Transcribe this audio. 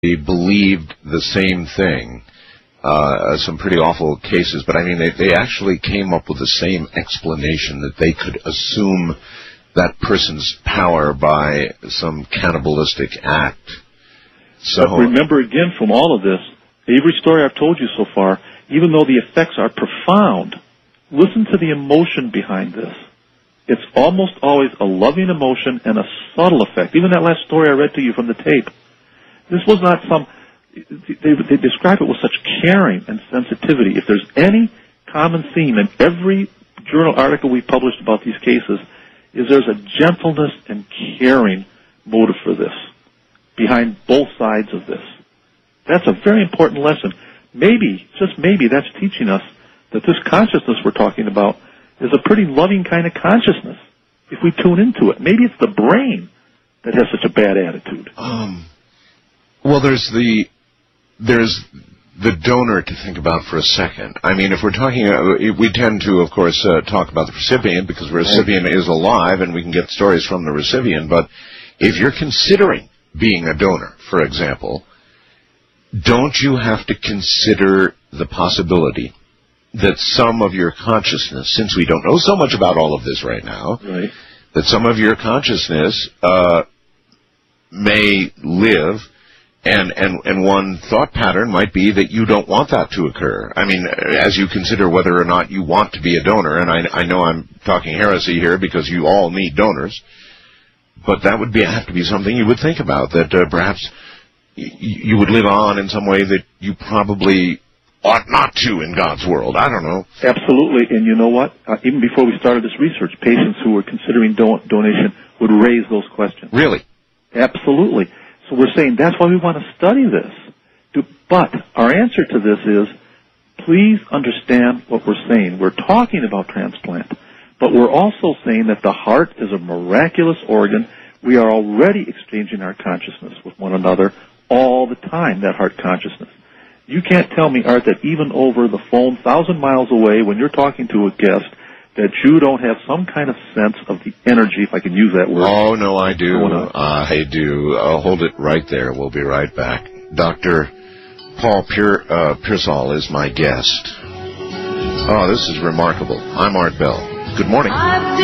believed the same thing. Some pretty awful cases, but I mean, they actually came up with the same explanation, that they could assume that person's power by some cannibalistic act. So, but remember again from all of this, every story I've told you so far, even though the effects are profound, listen to the emotion behind this. It's almost always a loving emotion and a subtle effect. Even that last story I read to you from the tape, this was not some, they describe it with such caring and sensitivity. If there's any common theme in every journal article we published about these cases, is there's a gentleness and caring motive for this, behind both sides of this. That's a very important lesson. Maybe, just maybe, that's teaching us that this consciousness we're talking about is a pretty loving kind of consciousness, if we tune into it. Maybe it's the brain that has such a bad attitude. Well, there's the donor to think about for a second. I mean, if we're talking, we tend to, of course, talk about the recipient, because the recipient is alive and we can get stories from the recipient. But if you're considering being a donor, for example, don't you have to consider the possibility that some of your consciousness, since we don't know so much about all of this right now, that some of your consciousness may live, and one thought pattern might be that you don't want that to occur. I mean, as you consider whether or not you want to be a donor, and I know I'm talking heresy here because you all need donors, but that would have to be something you would think about, that perhaps you would live on in some way that you probably ought not to in God's world. I don't know. Absolutely, and you know what? Even before we started this research, patients who were considering donation would raise those questions. Really? Absolutely. So we're saying that's why we want to study this. But our answer to this is, please understand what we're saying. We're talking about transplant, but we're also saying that the heart is a miraculous organ. We are already exchanging our consciousness with one another all the time, that heart consciousness. You can't tell me, Art, that even over the phone 1,000 miles away when you're talking to a guest, that you don't have some kind of sense of the energy, if I can use that word. Oh, no, I do. I do. Hold it right there. We'll be right back. Dr. Paul Pearsall is my guest. Oh, this is remarkable. I'm Art Bell. Good morning.